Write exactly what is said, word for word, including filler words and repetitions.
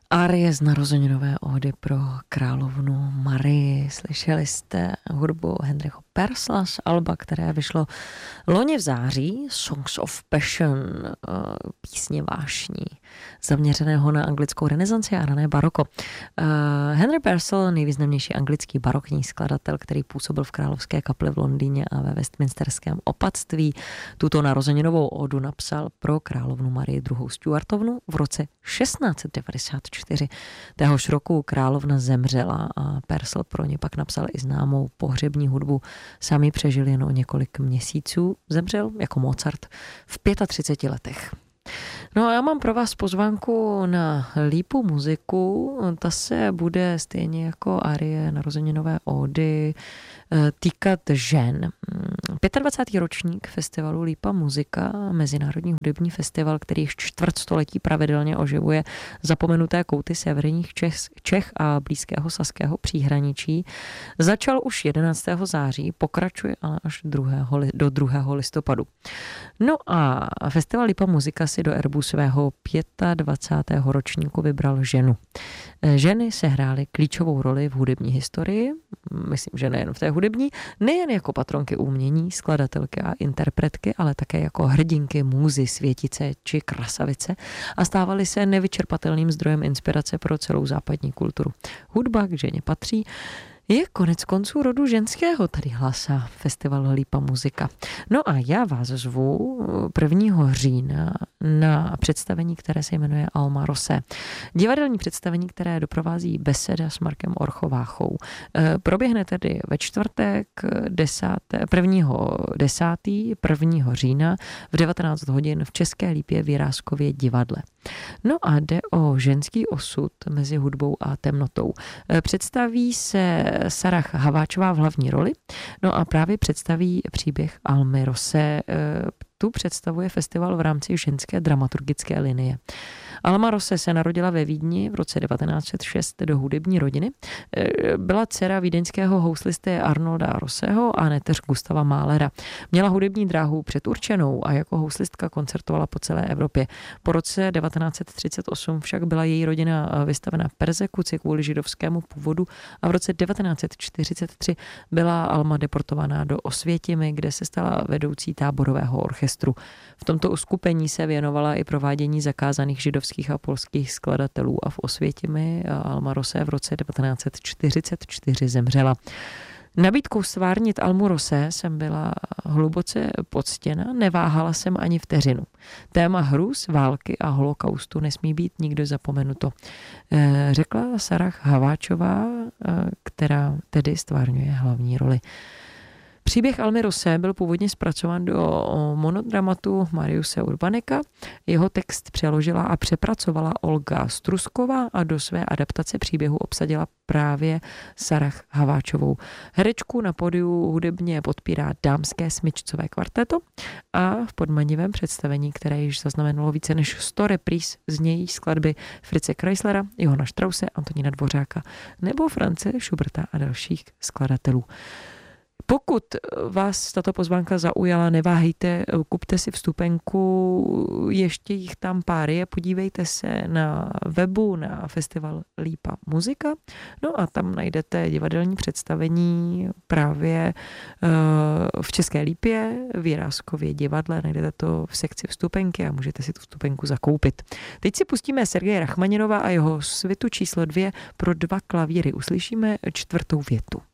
Árie z narozeninové ódy pro královnu Marii. Slyšeli jste hudbu Henryho Purcella z alba, které vyšlo loni v září, Songs of Passion, písně vášní, zaměřeného na anglickou renesanci a rané baroko. Henry Purcell, nejvýznamnější anglický barokní skladatel, který působil v Královské kapli v Londýně a ve Westminsterském opatství, tuto narozeninovou ódu napsal pro královnu Marii druhou. Stuartovnu v roce šestnáct set devadesát čtyři. Téhož roku královna zemřela a Purcell pro ně pak napsal i známou pohřební hudbu. Sami přežil jen o několik měsíců. Zemřel jako Mozart v třiceti pěti letech. No a já mám pro vás pozvánku na lípu muziku. Ta se bude stejně jako árie narozeninové ódy týkat žen. dvacátý pátý ročník festivalu Lípa muzika, mezinárodní hudební festival, který již čtvrtstoletí pravidelně oživuje zapomenuté kouty severních Čech, Čech a blízkého saského příhraničí. Začal už jedenáctého září, pokračuje ale až druhého, do druhého listopadu. No a festival Lípa muzika si do erbu svého dvacátého pátého ročníku vybral ženu. Ženy sehrály klíčovou roli v hudební historii, myslím, že nejen v té hudební, nejen jako patronky umění, skladatelky a interpretky, ale také jako hrdinky, můzy, světice či krasavice a stávaly se nevyčerpatelným zdrojem inspirace pro celou západní kulturu. Hudba k ženě patří, je konec konců rodu ženského, tady hlásá festival Lípa muzika. No a já vás zvu prvního října na představení, které se jmenuje Alma Rosé. Divadelní představení, které doprovází beseda s Markem Orchováchou. Proběhne tedy ve čtvrtek prvního desátého prvního října v devatenáct hodin v České Lípě v Jiráskově divadle. No a jde o ženský osud mezi hudbou a temnotou. Představí se Sarah Haváčová v hlavní roli, no a právě představí příběh Almy Rosé. Tu představuje festival v rámci ženské dramaturgické linie. Alma Rosé se narodila ve Vídni v roce devatenáct set šest do hudební rodiny. Byla dcera vídeňského houslisty Arnolda Rosého a neteř Gustava Mahlera. Měla hudební dráhu předurčenou a jako houslistka koncertovala po celé Evropě. Po roce devatenáct set třicet osm však byla její rodina vystavena perzekuci kvůli židovskému původu a v roce devatenáct set čtyřicet tři byla Alma deportovaná do Osvětimi, kde se stala vedoucí táborového orchestru. V tomto uskupení se věnovala i provádění zakázaných židovských a polských skladatelů a v Osvětimi Alma Rosé v roce devatenáct set čtyřicet čtyři zemřela. Nabídkou stvárnit Almu Rosé jsem byla hluboce poctěna, neváhala jsem ani vteřinu. Téma hrůz, války a holokaustu nesmí být nikdo zapomenuto, řekla Sarah Haváčová, která tedy stvárňuje hlavní roli. Příběh Almy Rosé byl původně zpracován do monodramatu Mariuse Urbaneka. Jeho text přeložila a přepracovala Olga Strusková a do své adaptace příběhu obsadila právě Sarah Haváčovou. Herečku na pódiu hudebně podpírá dámské smyčcové kvarteto a v podmanivém představení, které již zaznamenalo více než sto repríz z něj skladby Fritze Kreislera, Johana Strause, Antonína Dvořáka nebo France Schuberta a dalších skladatelů. Pokud vás tato pozvánka zaujala, neváhejte, kupte si vstupenku, ještě jich tam pár je, podívejte se na webu na festival Lípa muzika, no a tam najdete divadelní představení právě v České Lípě, v Jiráskově divadle, najdete to v sekci vstupenky a můžete si tu vstupenku zakoupit. Teď si pustíme Sergeje Rachmaninova a jeho svitu číslo dvě pro dva klavíry. Uslyšíme čtvrtou větu.